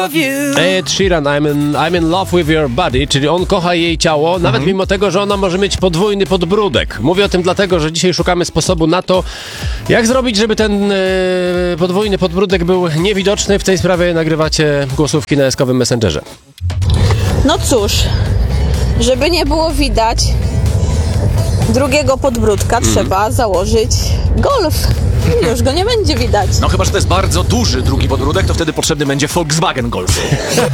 Ed Sheeran, I'm in love with your body, czyli on kocha jej ciało, nawet mimo tego, że ona może mieć podwójny podbródek. Mówię o tym dlatego, że dzisiaj szukamy sposobu na to, jak zrobić, żeby ten podwójny podbródek był niewidoczny. W tej sprawie nagrywacie głosówki na eskowym Messengerze. No cóż, żeby nie było widać drugiego podbródka, trzeba założyć Golf. Już go nie będzie widać. No chyba, że to jest bardzo duży drugi podbródek, to wtedy potrzebny będzie Volkswagen Golf.